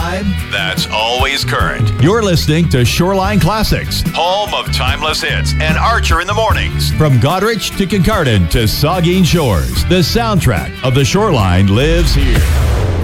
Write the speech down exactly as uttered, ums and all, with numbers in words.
vibe that's always current. You're listening to Shoreline Classics, Home of timeless hits and Archer in the mornings. From Goderich to Kincardine to Saugeen Shores, the soundtrack of the Shoreline lives here.